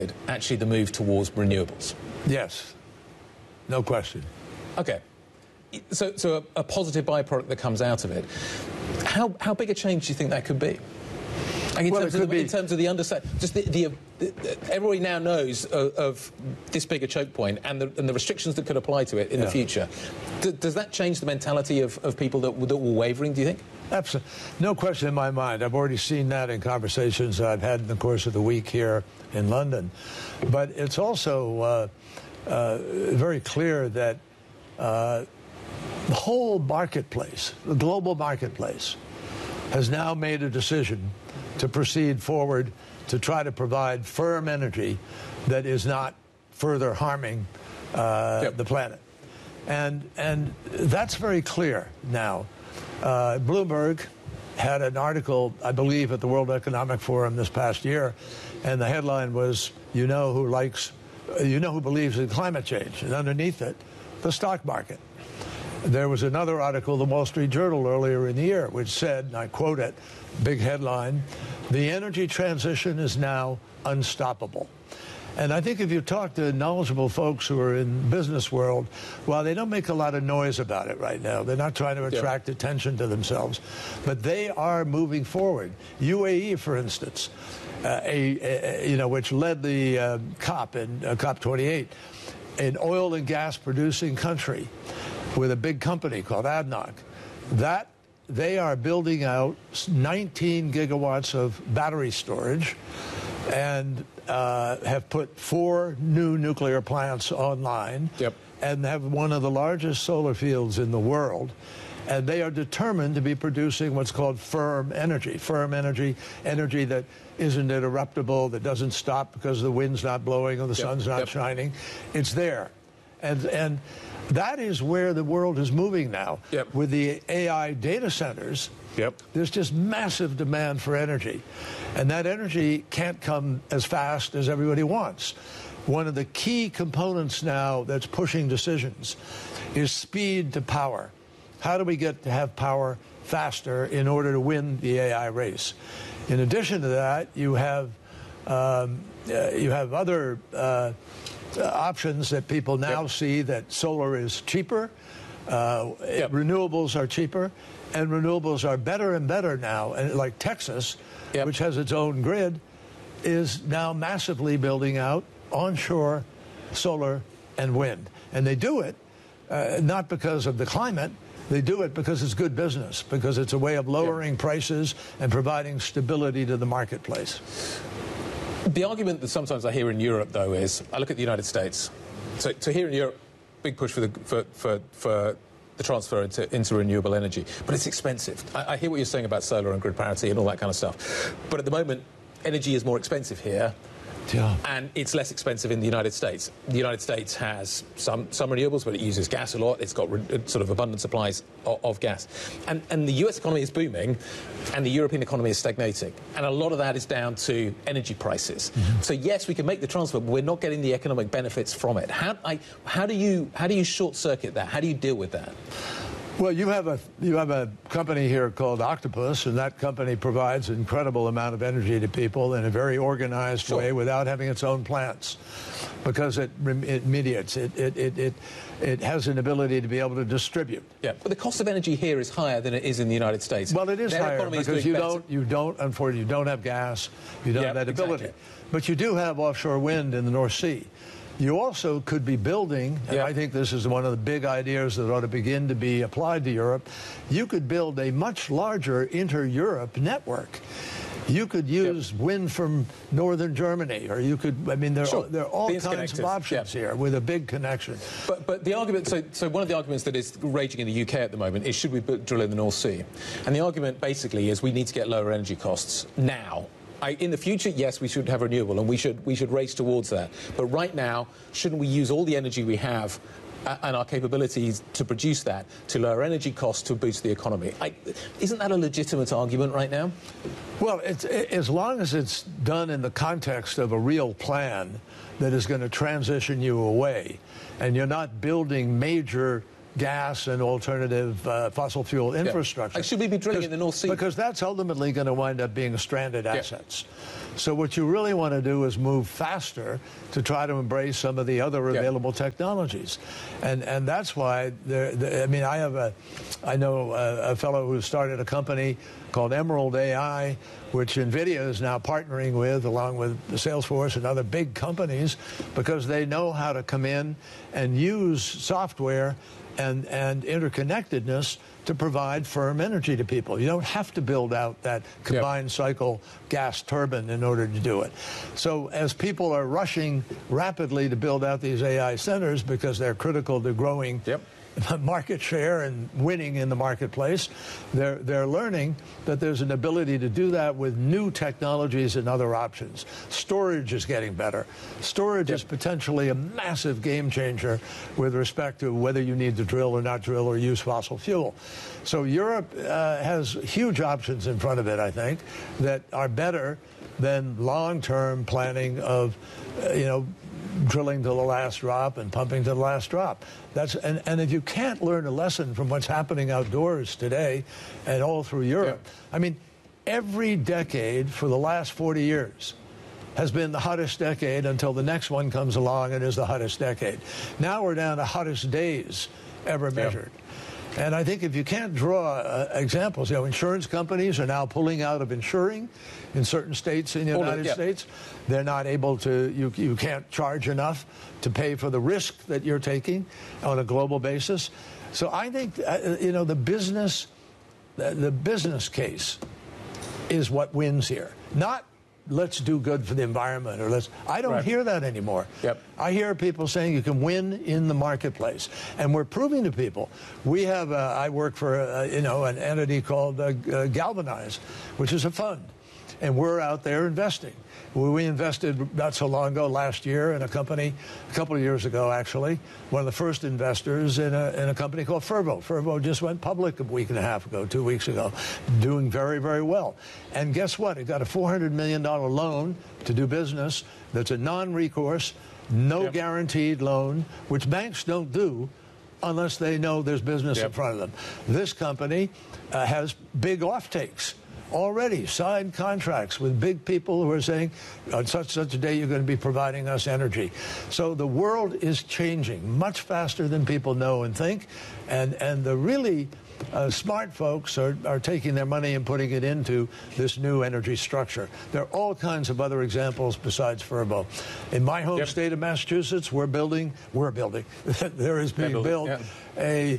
actually the move towards renewables? Yes, no question. Okay. So a positive byproduct that comes out of it. How big a change do you think that could be? Like in terms of the understanding, just everybody now knows of this bigger choke point and the restrictions that could apply to it in the future. Does that change the mentality of people that were wavering, do you think? Absolutely. No question in my mind. I've already seen that in conversations I've had in the course of the week here in London. But it's also very clear that the whole marketplace, the global marketplace, has now made a decision to proceed forward to try to provide firm energy that is not further harming the planet. And that's very clear now. Bloomberg had an article, I believe, at the World Economic Forum this past year, and the headline was, you know who believes in climate change, and underneath it, the stock market. There was another article, the Wall Street Journal, earlier in the year, which said, and I quote it, big headline, "The energy transition is now unstoppable." And I think if you talk to knowledgeable folks who are in the business world, while they don't make a lot of noise about it right now, they're not trying to attract attention to themselves, but they are moving forward. UAE, for instance, which led the COP in COP28, an oil and gas producing country with a big company called ADNOC, that they are building out 19 gigawatts of battery storage and have put 4 new nuclear plants online and have one of the largest solar fields in the world. And they are determined to be producing what's called firm energy. Firm energy, energy that isn't interruptible, that doesn't stop because the wind's not blowing or the sun's not shining. It's there. And that is where the world is moving now. With the AI data centers, there's just massive demand for energy. And that energy can't come as fast as everybody wants. One of the key components now that's pushing decisions is speed to power. How do we get to have power faster in order to win the AI race? In addition to that, you have other options that people now see, that solar is cheaper, renewables are cheaper, and renewables are better and better now. And like Texas, which has its own grid, is now massively building out onshore solar and wind. And they do it not because of the climate. They do it because it's good business, because it's a way of lowering prices and providing stability to the marketplace. The argument that sometimes I hear in Europe, though, is I look at the United States. So here in Europe, big push for the transfer into renewable energy, but it's expensive. I hear what you're saying about solar and grid parity and all that kind of stuff, but at the moment, energy is more expensive here. And it's less expensive in the United States. The United States has some renewables, but it uses gas a lot. It's got sort of abundant supplies of gas. And the US economy is booming, and the European economy is stagnating. And a lot of that is down to energy prices. So yes, we can make the transfer, but we're not getting the economic benefits from it. How do you short-circuit that? How do you deal with that? Well, you have a company here called Octopus, and that company provides an incredible amount of energy to people in a very organized way without having its own plants, because it mediates. It has an ability to be able to distribute. But the cost of energy here is higher than it is in the United States. Well, it is higher because you don't have gas, you don't have that ability. But you do have offshore wind in the North Sea. You also could be building, and I think this is one of the big ideas that ought to begin to be applied to Europe, you could build a much larger inter-Europe network. You could use wind from northern Germany, or you could, I mean, there are all kinds of options here with a big connection. But the argument, so one of the arguments that is raging in the UK at the moment is, should we drill in the North Sea? And the argument basically is we need to get lower energy costs now. In the future, yes, we should have renewable, and we should race towards that. But right now, shouldn't we use all the energy we have and our capabilities to produce that to lower energy costs to boost the economy? Isn't that a legitimate argument right now? Well, as long as it's done in the context of a real plan that is going to transition you away, and you're not building major gas and alternative fossil fuel infrastructure. Like, should we be drilling in the North Sea? Because that's ultimately going to wind up being stranded assets. So what you really want to do is move faster to try to embrace some of the other available technologies. And that's why, I know a fellow who started a company called Emerald AI, which NVIDIA is now partnering with, along with Salesforce and other big companies, because they know how to come in and use software and interconnectedness to provide firm energy to people. You don't have to build out that combined cycle gas turbine in order to do it. So as people are rushing rapidly to build out these AI centers because they're critical to growing market share and winning in the marketplace, they're learning that there's an ability to do that with new technologies and other options. Storage is getting better. Storage is potentially a massive game changer with respect to whether you need to drill or not drill or use fossil fuel. So Europe has huge options in front of it, I think, that are better than long-term planning of, drilling to the last drop and pumping to the last drop. And if you can't learn a lesson from what's happening outdoors today and all through Europe, I mean, every decade for the last 40 years has been the hottest decade until the next one comes along and is the hottest decade. Now we're down to hottest days ever measured. And I think if you can't draw examples, insurance companies are now pulling out of insuring in certain states in the United States. They're not able to, you can't charge enough to pay for the risk that you're taking on a global basis. So I think, the business case is what wins here. Not let's do good for the environment, or I don't hear that anymore. I hear people saying you can win in the marketplace, and we're proving to people. We have I work for an entity called Galvanize, which is a fund, and we're out there investing. We invested not so long ago, last year, in a company, a couple of years ago actually, one of the first investors in a company called Fervo. Fervo just went public a week and a half ago, 2 weeks ago, doing very, very well. And guess what? It got a $400 million loan to do business that's a non-recourse, no guaranteed loan, which banks don't do unless they know there's business in front of them. This company has big offtakes. Already signed contracts with big people who are saying, on such a day, you're going to be providing us energy. So the world is changing much faster than people know and think. And the really smart folks are taking their money and putting it into this new energy structure. There are all kinds of other examples besides Fervo. In my home state of Massachusetts, we're building, there is being built a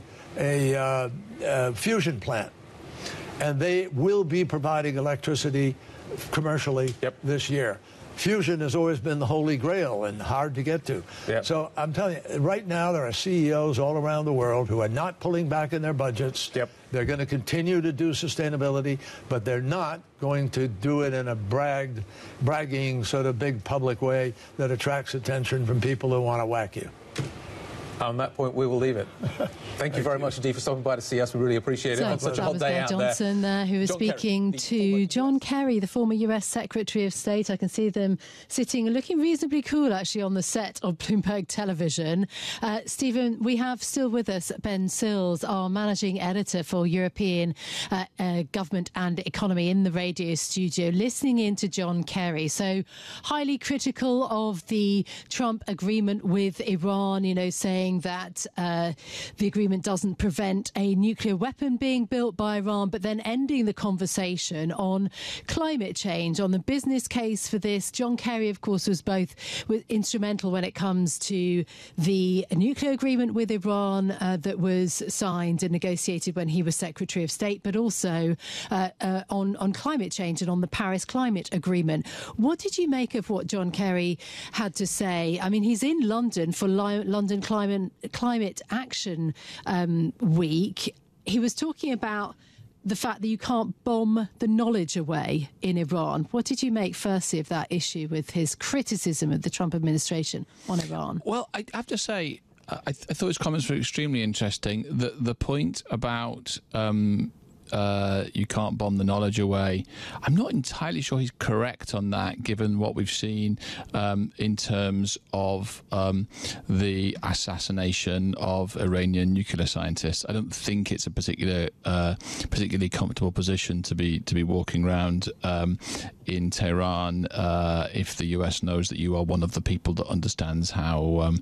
fusion plant. And they will be providing electricity commercially this year. Fusion has always been the holy grail and hard to get to. So I'm telling you, right now there are CEOs all around the world who are not pulling back in their budgets. They're going to continue to do sustainability, but they're not going to do it in a bragging sort of big public way that attracts attention from people who want to whack you. On that point, we will leave it. Thank you very much indeed for stopping by to see us. We really appreciate it on such a hot day out there. Johnson there, who was speaking to John Kerry, the former US Secretary of State. I can see them sitting and looking reasonably cool, actually, on the set of Bloomberg Television. Stephen, we have still with us Ben Sills, our managing editor for European government and economy, in the radio studio, listening in to John Kerry. So highly critical of the Trump agreement with Iran, saying that the agreement doesn't prevent a nuclear weapon being built by Iran, but then ending the conversation on climate change, on the business case for this. John Kerry, of course, was both instrumental when it comes to the nuclear agreement with Iran that was signed and negotiated when he was Secretary of State, but also on climate change and on the Paris Climate Agreement. What did you make of what John Kerry had to say? I mean, he's in London for London Climate Action Week. He was talking about the fact that you can't bomb the knowledge away in Iran. What did you make, firstly, of that issue with his criticism of the Trump administration on Iran? Well, I have to say, I thought his comments were extremely interesting. The point about you can't bomb the knowledge away. I'm not entirely sure he's correct on that, given what we've seen in terms of the assassination of Iranian nuclear scientists. I don't think it's a particularly comfortable position to be walking around in Tehran if the US knows that you are one of the people that understands how